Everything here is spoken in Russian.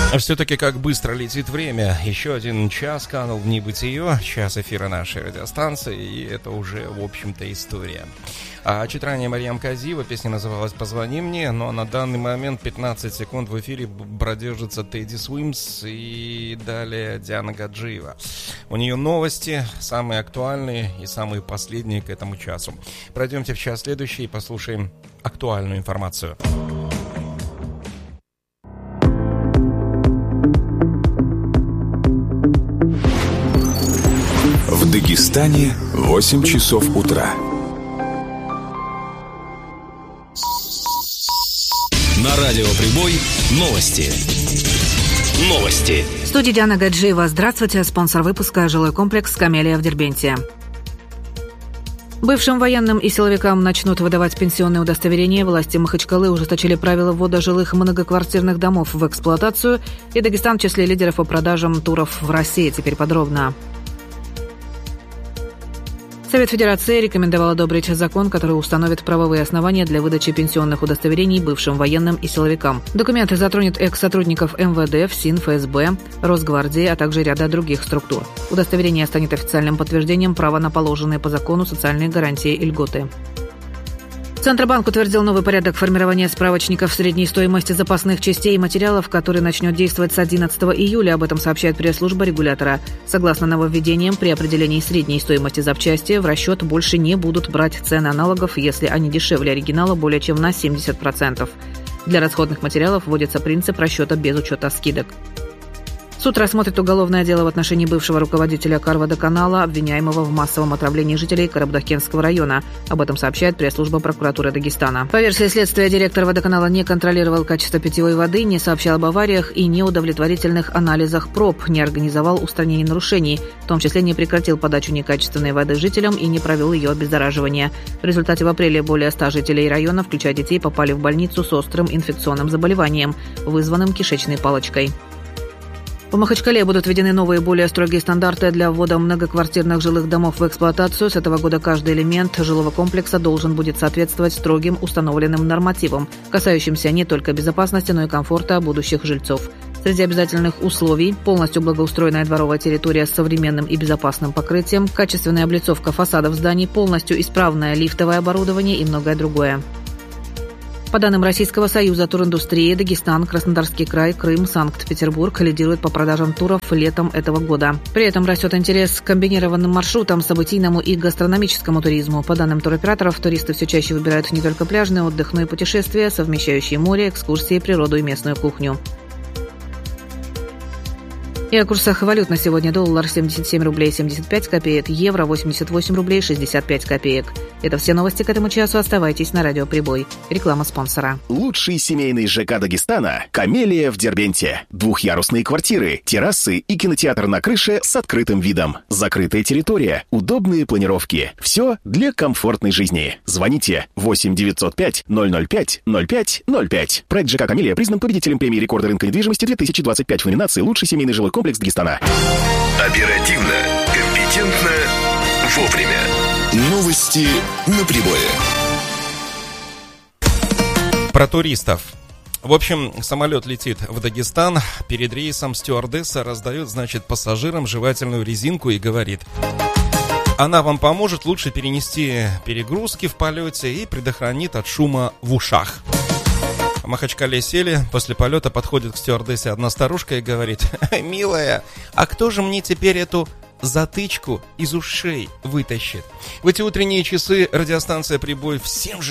Все-таки как быстро летит время. Еще один час канул в небытие, час эфира нашей радиостанции, и это уже, в общем-то, история. А читание Марьям Казиева, песня называлась «Позвони мне», но на данный момент 15 секунд в эфире продержится Тедди Свимс и далее Диана Гаджиева. У нее новости, самые актуальные и самые последние к этому часу. Пройдемте в час следующий и послушаем актуальную информацию. В Дагестане 8 часов утра. На радио «Прибой» новости. Новости. В студии Диана Гаджиева. Здравствуйте. Спонсор выпуска — жилой комплекс «Камелия» в Дербенте. Бывшим военным и силовикам начнут выдавать пенсионные удостоверения. Власти Махачкалы ужесточили правила ввода жилых многоквартирных домов в эксплуатацию. И Дагестан в числе лидеров по продажам туров в России. Теперь подробно. Совет Федерации рекомендовал одобрить закон, который установит правовые основания для выдачи пенсионных удостоверений бывшим военным и силовикам. Документы затронут экс-сотрудников МВД, ФСИН, ФСБ, Росгвардии, а также ряда других структур. Удостоверение станет официальным подтверждением права на положенные по закону социальные гарантии и льготы. Центробанк утвердил новый порядок формирования справочников средней стоимости запасных частей и материалов, который начнет действовать с 11 июля. Об этом сообщает пресс-служба регулятора. Согласно нововведениям, при определении средней стоимости запчасти в расчет больше не будут брать цены аналогов, если они дешевле оригинала более чем на 70%. Для расходных материалов вводится принцип расчета без учета скидок. Суд рассмотрит уголовное дело в отношении бывшего руководителя Карводоканала, обвиняемого в массовом отравлении жителей Карабудакенского района. Об этом сообщает пресс-служба прокуратуры Дагестана. По версии следствия, директор водоканала не контролировал качество питьевой воды, не сообщал об авариях и неудовлетворительных анализах проб, не организовал устранение нарушений, в том числе не прекратил подачу некачественной воды жителям и не провел ее обездораживание. В результате в апреле более 100 жителей района, включая детей, попали в больницу с острым инфекционным заболеванием, вызванным кишечной палочкой. В Махачкале будут введены новые, более строгие стандарты для ввода многоквартирных жилых домов в эксплуатацию. С этого года каждый элемент жилого комплекса должен будет соответствовать строгим установленным нормативам, касающимся не только безопасности, но и комфорта будущих жильцов. Среди обязательных условий – полностью благоустроенная дворовая территория с современным и безопасным покрытием, качественная облицовка фасадов зданий, полностью исправное лифтовое оборудование и многое другое. По данным Российского союза туриндустрии, Дагестан, Краснодарский край, Крым, Санкт-Петербург лидируют по продажам туров летом этого года. При этом растет интерес к комбинированным маршрутам, событийному и гастрономическому туризму. По данным туроператоров, туристы все чаще выбирают не только пляжный отдых, но и путешествия, совмещающие море, экскурсии, природу и местную кухню. И о курсах валют на сегодня: доллар 77 рублей 75 копеек, евро 88 рублей 65 копеек. Это все новости к этому часу. Оставайтесь на радио «Прибой». Реклама спонсора. Лучший семейный ЖК Дагестана – «Камелия» в Дербенте. Двухъярусные квартиры, террасы и кинотеатр на крыше с открытым видом. Закрытая территория, удобные планировки. Все для комфортной жизни. Звоните 8 905 005 05 05. Проект ЖК «Камелия» признан победителем премии рекорда рынка недвижимости 2025 в номинации «Лучший семейный жилой комплекс Дагестана». Оперативно, компетентно, вовремя. Новости на Прибое. Про туристов. В общем, самолет летит в Дагестан. Перед рейсом стюардесса раздает, пассажирам жевательную резинку и говорит: она вам поможет лучше перенести перегрузки в полете и предохранит от шума в ушах. В Махачкале сели, после полета подходит к стюардессе одна старушка и говорит: милая, а кто же мне теперь эту затычку из ушей вытащит? В эти утренние часы радиостанция «Прибой» всем